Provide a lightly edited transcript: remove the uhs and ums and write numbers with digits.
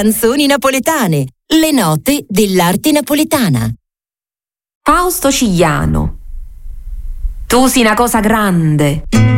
Canzoni napoletane, le note dell'arte napoletana. Fausto Cigliano. Tu sei una cosa grande.